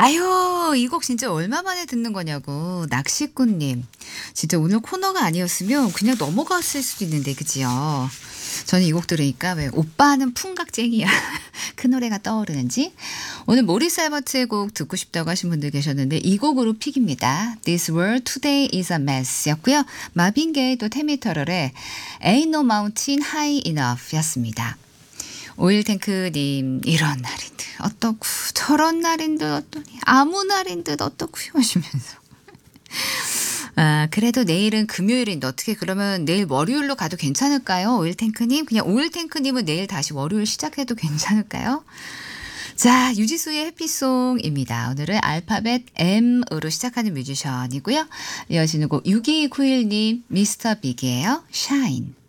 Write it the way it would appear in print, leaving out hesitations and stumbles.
아유, 이 곡 진짜 얼마 만에 듣는 거냐고. 낚시꾼님. 진짜 오늘 코너가 아니었으면 그냥 넘어갔을 수도 있는데, 그지요? 저는 이 곡 들으니까 왜 오빠는 풍각쟁이야. 그 노래가 떠오르는지. 오늘 모리스 알버트의 곡 듣고 싶다고 하신 분들 계셨는데 이 곡으로 픽입니다. This World Today is a Mess 였고요. 마빈 게이 또 테미터럴의 Ain't No Mountain High Enough 였습니다. 오일탱크님 이런 날인데 어떻고 저런 날인데 어떠니 아무 날인 듯 어떻고요 하시면서 아 그래도 내일은 금요일인데 어떻게 그러면 내일 월요일로 가도 괜찮을까요? 오일탱크님 그냥 오일탱크님은 내일 다시 월요일 시작해도 괜찮을까요? 자 유지수의 해피송입니다. 오늘은 알파벳 M으로 시작하는 뮤지션이고요. 이어지는 곡 6291님 미스터 빅이에요. 샤인.